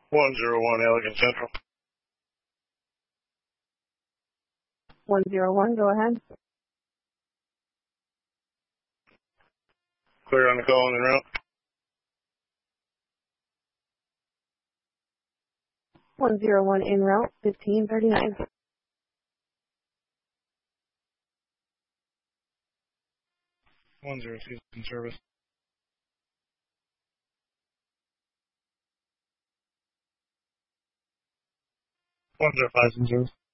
101 Elegant Central. 101, go ahead. Clear on the call and en route. 101 en route, 1539. 102 in service. 105 in service.